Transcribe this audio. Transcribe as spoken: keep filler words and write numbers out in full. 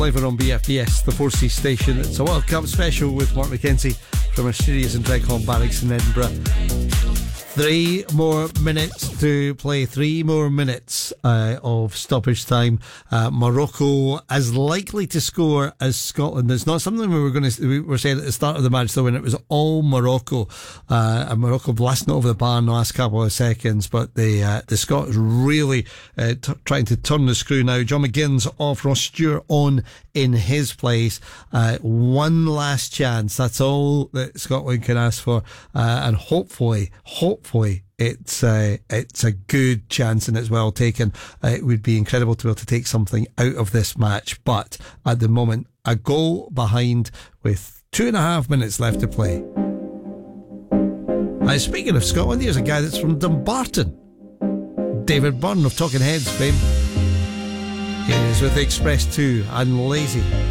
Live on B F D S, the four C station. It's a World Cup special with Mark McKenzie from our studios in Dreghorn Barracks in Edinburgh. Three more minutes to play. Three more minutes uh, of stoppage time. Uh, Morocco as likely to score as Scotland. It's not something we were going to. We were saying at the start of the match, though, when it was all Morocco, uh, and Morocco blasting over the bar in the last couple of seconds. But the uh, the Scots really uh, t- trying to turn the screw now. John McGinn's off. Ross Stewart on in his place. Uh, one last chance. That's all that Scotland can ask for, uh, and hopefully, hopefully. Hopefully it's uh, it's a good chance and it's well taken. Uh, it would be incredible to be able to take something out of this match, but at the moment a goal behind with two and a half minutes left to play. Uh, speaking of Scotland, here's a guy that's from Dumbarton, David Byrne of Talking Heads fame. He is with Express two and Lazy.